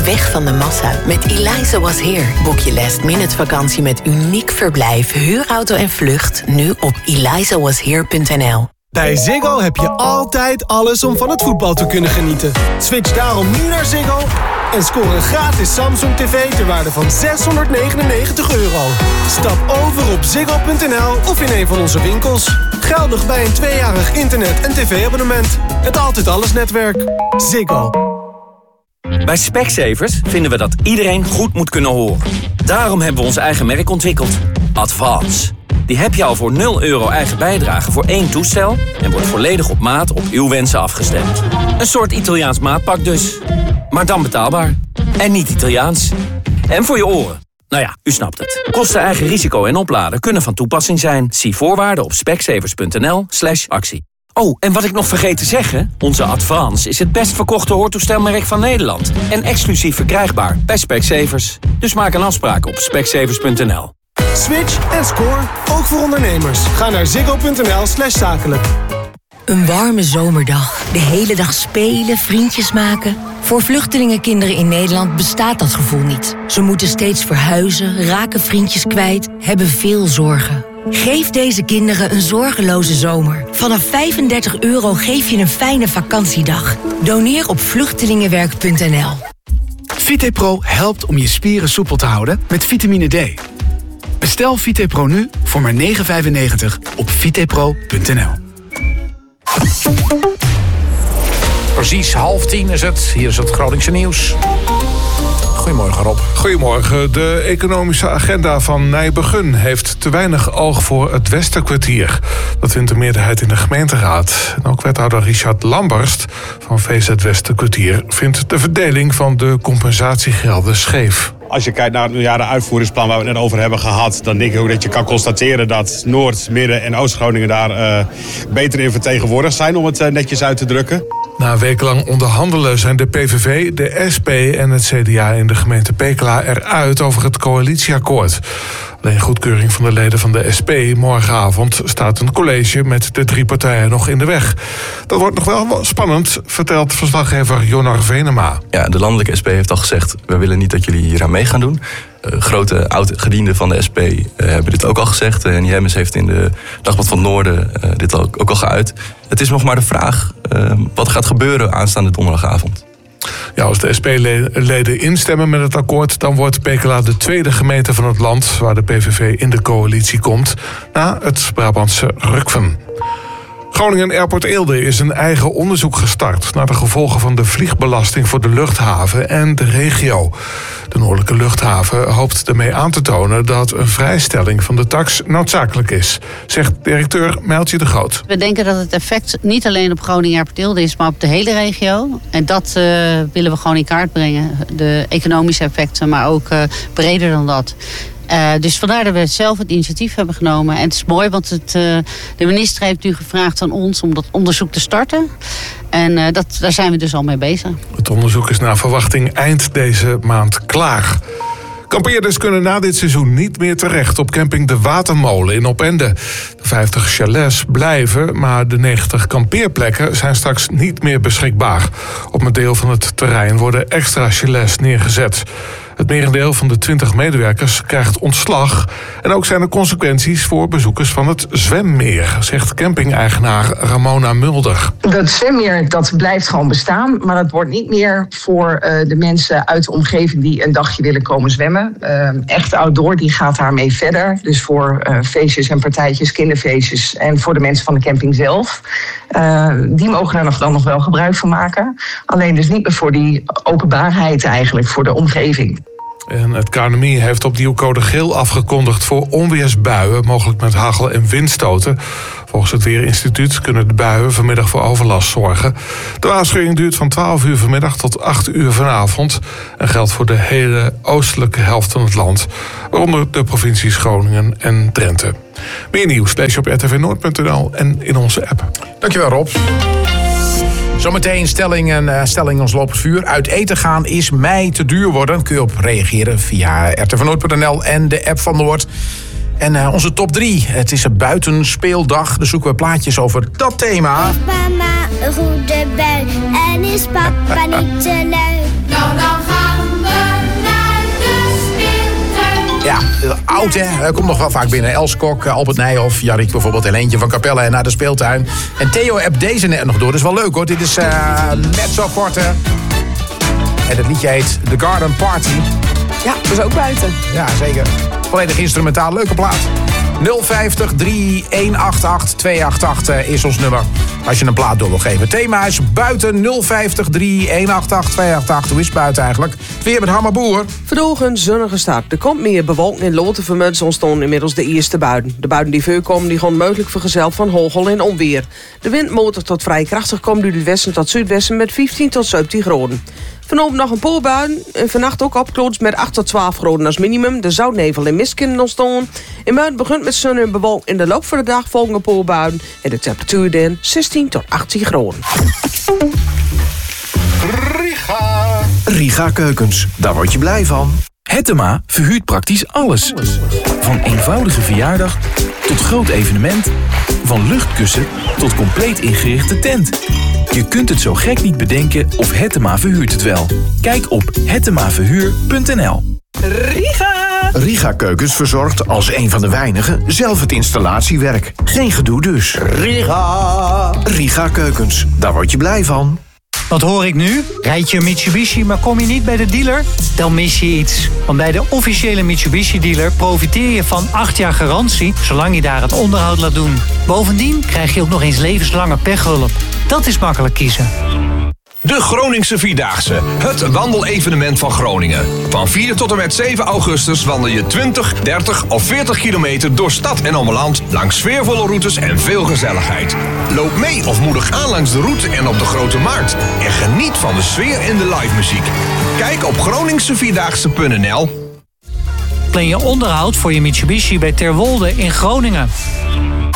Weg van de massa met Eliza Was Here. Boek je last-minute vakantie met uniek verblijf, huurauto en vlucht nu op elizawashere.nl. Bij Ziggo heb je altijd alles om van het voetbal te kunnen genieten. Switch daarom nu naar Ziggo en scoor een gratis Samsung TV ter waarde van €699. Stap over op ziggo.nl of in een van onze winkels. Geldig bij een 2-jarig internet- en tv-abonnement. Het Altijd Alles netwerk. Ziggo. Bij Specsavers vinden we dat iedereen goed moet kunnen horen. Daarom hebben we ons eigen merk ontwikkeld. Advance. Die heb je al voor €0 eigen bijdrage voor 1 toestel en wordt volledig op maat op uw wensen afgestemd. Een soort Italiaans maatpak dus. Maar dan betaalbaar. En niet Italiaans. En voor je oren. Nou ja, u snapt het. Kosten, eigen risico en opladen kunnen van toepassing zijn. Zie voorwaarden op specsavers.nl/actie. Oh, en wat ik nog vergeet te zeggen, onze Advance is het best verkochte hoortoestelmerk van Nederland. En exclusief verkrijgbaar bij Specsavers. Dus maak een afspraak op specsavers.nl. Switch en score, ook voor ondernemers. Ga naar ziggo.nl/zakelijk. Een warme zomerdag. De hele dag spelen, vriendjes maken. Voor vluchtelingenkinderen in Nederland bestaat dat gevoel niet. Ze moeten steeds verhuizen, raken vriendjes kwijt, hebben veel zorgen. Geef deze kinderen een zorgeloze zomer. Vanaf €35 geef je een fijne vakantiedag. Doneer op vluchtelingenwerk.nl. VitePro helpt om je spieren soepel te houden met vitamine D. Bestel VitePro nu voor maar €9,95 op vitepro.nl. Precies 9:30 is het. Hier is het Groningse nieuws. Goedemorgen, Rob. Goedemorgen. De economische agenda van Nijbegun heeft te weinig oog voor het Westerkwartier. Dat vindt de meerderheid in de gemeenteraad. En ook wethouder Richard Lamberst van VZ Westerkwartier vindt de verdeling van de compensatiegelden scheef. Als je kijkt naar de uitvoeringsplan waar we het net over hebben gehad, dan denk ik ook dat je kan constateren dat Noord-, Midden- en Oost-Groningen daar beter in vertegenwoordigd zijn, om het netjes uit te drukken. Na wekenlang onderhandelen zijn de PVV, de SP en het CDA in de gemeente Pekela eruit over het coalitieakkoord. Alleen goedkeuring van de leden van de SP morgenavond staat een college met de 3 partijen nog in de weg. Dat wordt nog wel spannend, vertelt verslaggever Jonar Venema. Ja, de landelijke SP heeft al gezegd, we willen niet dat jullie hier aan mee gaan doen. Grote oud-gedienden van de SP hebben dit ook al gezegd. En Jemmens heeft in de Dagblad van het Noorden dit ook al geuit. Het is nog maar de vraag wat gaat gebeuren aanstaande donderdagavond. Ja, als de SP-leden instemmen met het akkoord, dan wordt Pekela de tweede gemeente van het land waar de PVV in de coalitie komt, na het Brabantse Rukven. Groningen Airport Eelde is een eigen onderzoek gestart naar de gevolgen van de vliegbelasting voor de luchthaven en de regio. De Noordelijke Luchthaven hoopt ermee aan te tonen dat een vrijstelling van de tax noodzakelijk is, zegt directeur Mijltje de Groot. We denken dat het effect niet alleen op Groningen Airport Eelde is, maar op de hele regio. En dat willen we gewoon in kaart brengen. De economische effecten, maar ook breder dan dat. Dus vandaar dat we zelf het initiatief hebben genomen. En het is mooi, want de minister heeft nu gevraagd aan ons om dat onderzoek te starten. En daar zijn we dus al mee bezig. Het onderzoek is naar verwachting eind deze maand klaar. Kampeerders kunnen na dit seizoen niet meer terecht op camping De Watermolen in Opende. De 50 chalets blijven, maar de 90 kampeerplekken zijn straks niet meer beschikbaar. Op een deel van het terrein worden extra chalets neergezet. Het merendeel van de 20 medewerkers krijgt ontslag. En ook zijn er consequenties voor bezoekers van het zwemmeer, zegt camping-eigenaar Ramona Mulder. Dat zwemmeer dat blijft gewoon bestaan, maar dat wordt niet meer voor de mensen uit de omgeving die een dagje willen komen zwemmen. Echt outdoor, die gaat daarmee verder. Dus voor feestjes en partijtjes, kinderfeestjes en voor de mensen van de camping zelf. Die mogen daar dan nog wel gebruik van maken. Alleen dus niet meer voor die openbaarheid eigenlijk, voor de omgeving. En het KNMI heeft opnieuw code geel afgekondigd voor onweersbuien, mogelijk met hagel- en windstoten. Volgens het Weerinstituut kunnen de buien vanmiddag voor overlast zorgen. De waarschuwing duurt van 12 uur vanmiddag tot 8 uur vanavond en geldt voor de hele oostelijke helft van het land, waaronder de provincies Groningen en Drenthe. Meer nieuws lees je op rtvnoord.nl en in onze app. Dankjewel, Rob. Zometeen stelling ons lopend vuur. Uit eten gaan is mij te duur worden. Kun je op reageren via rtvnoord.nl en de app van Noord. En onze top 3. Het is een buitenspeeldag. Dus zoeken we plaatjes over dat thema. Heeft mama een goede bui en is papa niet te lui? Nou, dan gaan we oud, hè? Komt nog wel vaak binnen. Els Kok, Albert Nijhoff, Jarrik bijvoorbeeld, Helentje van Capelle en naar de speeltuin. En Theo appt deze net nog door, dat is wel leuk hoor. Dit is net zo kort, hè. En het liedje heet The Garden Party. Ja, dat is ook buiten. Ja, zeker. Volledig instrumentaal, leuke plaat. 050 3188 288 is ons nummer als je een plaat door wil geven. Thema is buiten. 050 3188 288. Hoe is het buiten eigenlijk? Het weer met Hammer Boer. Vandaag een zonnige start. Er komt meer bewolking en loten vermutsen ontstonden inmiddels de eerste buien. De buien die voorkomen die gaan mogelijk vergezeld van hagel en onweer. De wind matig tot vrij krachtig komt uit het westen tot zuidwesten met 15 tot 17 graden. Vanavond nog een paar buien en vannacht ook opkloots met 8 tot 12 graden als minimum. De zoutnevel en mist kunnen ontstaan. In buiten begint met zon en bewolking. In de loop van de dag volgen een paar buien. En de temperatuur dan 16 tot 18 graden. Riga Keukens, daar word je blij van. Hettema verhuurt praktisch alles. Van eenvoudige verjaardag tot groot evenement. Van luchtkussen tot compleet ingerichte tent. Je kunt het zo gek niet bedenken of Hettema verhuurt het wel. Kijk op hettemaverhuur.nl. Riga Keukens verzorgt als een van de weinigen zelf het installatiewerk. Geen gedoe dus. Riga Keukens, daar word je blij van. Wat hoor ik nu? Rijd je een Mitsubishi, maar kom je niet bij de dealer? Dan mis je iets. Want bij de officiële Mitsubishi-dealer profiteer je van 8 jaar garantie, zolang je daar het onderhoud laat doen. Bovendien krijg je ook nog eens levenslange pechhulp. Dat is makkelijk kiezen. De Groningse Vierdaagse, het wandelevenement van Groningen. Van 4 tot en met 7 augustus wandel je 20, 30 of 40 kilometer door stad en omland langs sfeervolle routes en veel gezelligheid. Loop mee of moedig aan langs de route en op de Grote Markt. En geniet van de sfeer en de live muziek. Kijk op groningsevierdaagse.nl. Plan je onderhoud voor je Mitsubishi bij Terwolde in Groningen.